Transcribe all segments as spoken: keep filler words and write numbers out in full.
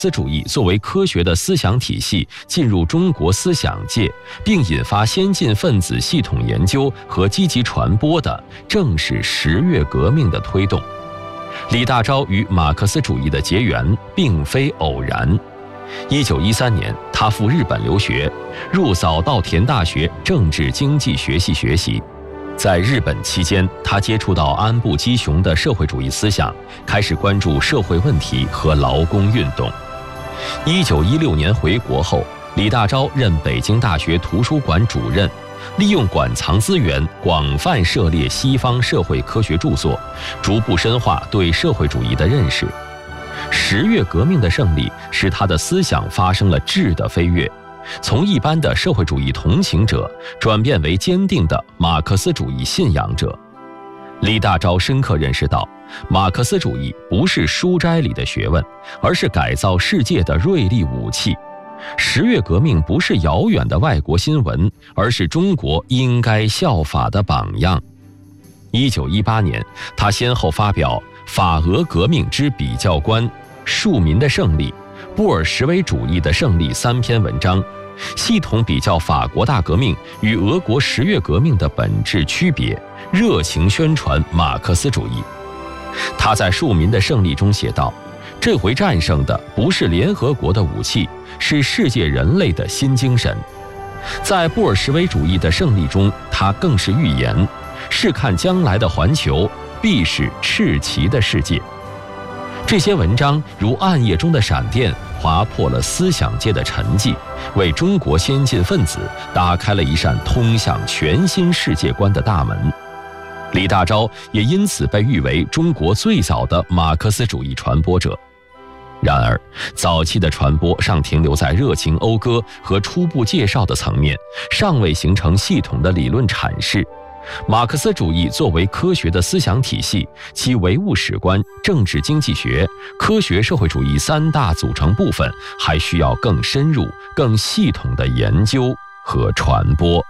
斯主义作为科学的思想体系进入中国思想界，并引发先进分子系统研究和积极传播的，正是十月革命的推动。李大钊与马克思主义的结缘并非偶然。一九一三年，他赴日本留学，入早稻田大学政治经济学系学习。在日本期间，他接触到安部基雄的社会主义思想，开始关注社会问题和劳工运动。一九一六年回国后，李大钊任北京大学图书馆主任，利用馆藏资源，广泛涉猎西方社会科学著作，逐步深化对社会主义的认识。十月革命的胜利使他的思想发生了质的飞跃，从一般的社会主义同情者转变为坚定的马克思主义信仰者。李大钊深刻认识到，马克思主义不是书斋里的学问，而是改造世界的锐利武器。十月革命不是遥远的外国新闻，而是中国应该效法的榜样。一九一八年，他先后发表《法俄革命之比较观》《庶民的胜利》《布尔什维主义的胜利》三篇文章，系统比较法国大革命与俄国十月革命的本质区别，热情宣传马克思主义。他在《庶民的胜利》中写道，这回战胜的不是联合国的武器，是世界人类的新精神。在布尔什维主义的胜利中，他更是预言，试看将来的环球必是赤旗的世界。这些文章如暗夜中的闪电，划破了思想界的沉寂，为中国先进分子打开了一扇通向全新世界观的大门。李大钊也因此被誉为中国最早的马克思主义传播者。然而，早期的传播尚停留在热情讴歌和初步介绍的层面，尚未形成系统的理论阐释。马克思主义作为科学的思想体系，其唯物史观、政治经济学、科学社会主义三大组成部分，还需要更深入、更系统的研究和传播。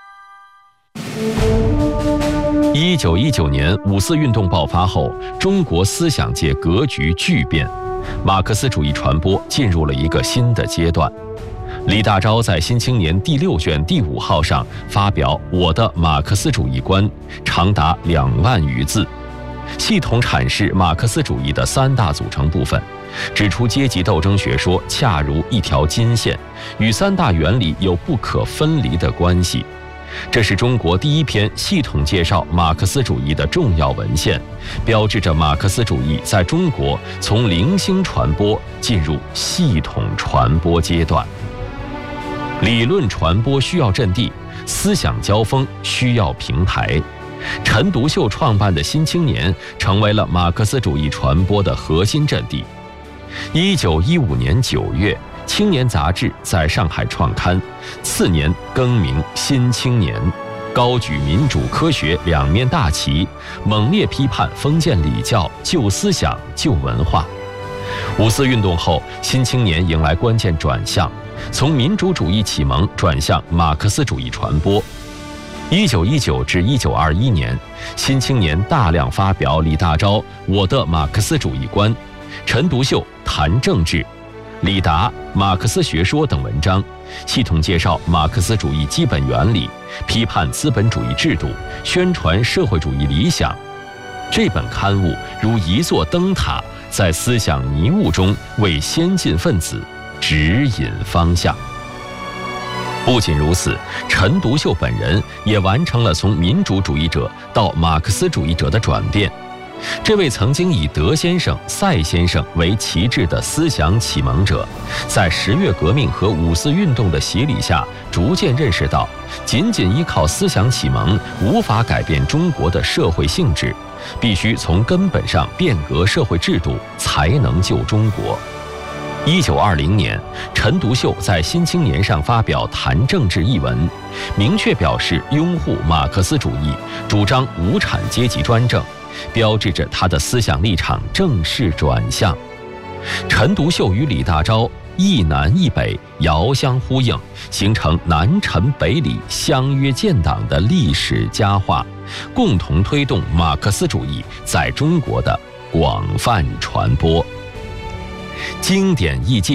一九一九年五四运动爆发后，中国思想界格局巨变，马克思主义传播进入了一个新的阶段。李大钊在《新青年》第六卷第五号上发表《我的马克思主义观》，长达两万余字，系统阐释马克思主义的三大组成部分，指出阶级斗争学说恰如一条金线，与三大原理有不可分离的关系。这是中国第一篇系统介绍马克思主义的重要文献，标志着马克思主义在中国从零星传播进入系统传播阶段。理论传播需要阵地，思想交锋需要平台。陈独秀创办的《新青年》成为了马克思主义传播的核心阵地。一九一五年九月，《青年》杂志在上海创刊，次年更名《新青年》，高举民主科学两面大旗，猛烈批判封建礼教、旧思想、旧文化。五四运动后，《新青年》迎来关键转向，从民主主义启蒙转向马克思主义传播。一九一九至一九二一年，《新青年》大量发表李大钊《我的马克思主义观》、陈独秀谈政治、李达马克思学说等文章，系统介绍马克思主义基本原理，批判资本主义制度，宣传社会主义理想。这本刊物如一座灯塔，在思想迷雾中为先进分子指引方向。不仅如此，陈独秀本人也完成了从民主主义者到马克思主义者的转变。这位曾经以德先生、赛先生为旗帜的思想启蒙者，在十月革命和五四运动的洗礼下，逐渐认识到，仅仅依靠思想启蒙无法改变中国的社会性质，必须从根本上变革社会制度，才能救中国。一九二零年，陈独秀在《新青年》上发表《谈政治》一文，明确表示拥护马克思主义，主张无产阶级专政，标志着他的思想立场正式转向。陈独秀与李大钊一南一北，遥相呼应，形成南陈北李相约建党的历史佳话，共同推动马克思主义在中国的广泛传播。 经典意境。